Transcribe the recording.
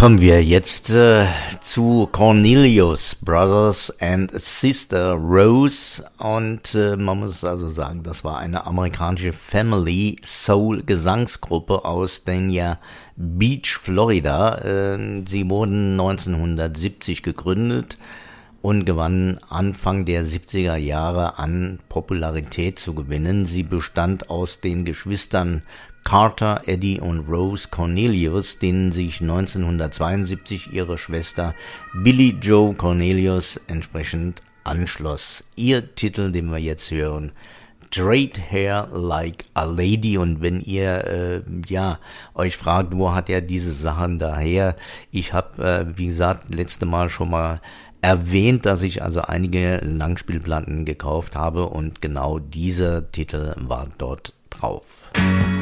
Kommen wir jetzt zu Cornelius Brothers and Sister Rose und man muss also sagen, das war eine amerikanische Family Soul Gesangsgruppe aus Dania Beach, Florida. Sie wurden 1970 gegründet und gewannen Anfang der 70er Jahre an Popularität zu gewinnen. Sie bestand aus den Geschwistern Carter, Eddie und Rose Cornelius, denen sich 1972 ihre Schwester Billie Joe Cornelius entsprechend anschloss. Ihr Titel, den wir jetzt hören, Straight Hair Like a Lady. Und wenn ihr euch fragt, wo hat er diese Sachen daher? Ich habe, wie gesagt, letzte Mal schon mal erwähnt, dass ich also einige Langspielplatten gekauft habe und genau dieser Titel war dort drauf.